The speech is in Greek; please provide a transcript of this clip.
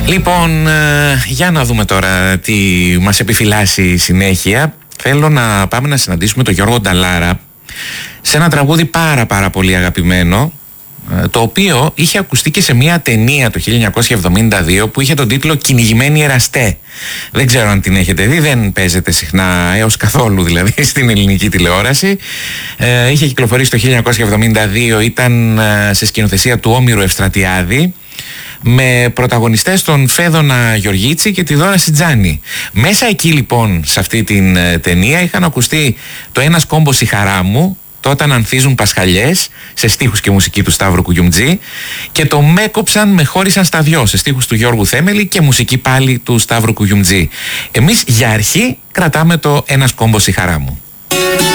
Λοιπόν, για να δούμε τώρα τι μας επιφυλάσσει η συνέχεια. Θέλω να πάμε να συναντήσουμε τον Γιώργο Νταλάρα σε ένα τραγούδι πάρα πολύ αγαπημένο, το οποίο είχε ακουστεί και σε μια ταινία το 1972 που είχε τον τίτλο «Κυνηγημένοι εραστέ». Δεν ξέρω αν την έχετε δει, δεν παίζεται συχνά έως καθόλου δηλαδή στην ελληνική τηλεόραση. Είχε κυκλοφορήσει το 1972, ήταν σε σκηνοθεσία του Όμηρου Ευστρατιάδη, με πρωταγωνιστές τον Φέδωνα Γεωργίτσι και τη Δώρα Σιτζάνη. Μέσα εκεί λοιπόν σε αυτή την ταινία είχαν ακουστεί το «Ένας κόμπος η χαρά μου», το «Όταν ανθίζουν πασχαλιές», σε στίχους και μουσική του Σταύρου Κουγιουμτζή, και το «Με έκοψαν, με χώρισαν στα δυο», σε στίχους του Γιώργου Θέμελη και μουσική πάλι του Σταύρου Κουγιουμτζή. Εμείς για αρχή κρατάμε το «Ένας κόμπος η χαρά μου».